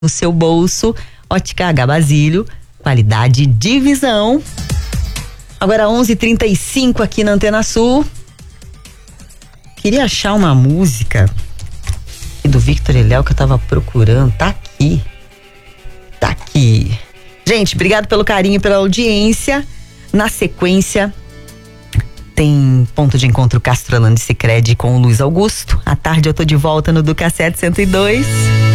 no seu bolso. Ótica H Basílio, qualidade de visão. Agora 11h35 aqui na Antena Sul. Queria achar uma música do Victor e Léo que eu tava procurando. Tá aqui. Gente, obrigado pelo carinho e pela audiência. Na sequência, tem Ponto de Encontro Castrolano e Sicredi com o Luiz Augusto. À tarde eu tô de volta no Ducassete 102.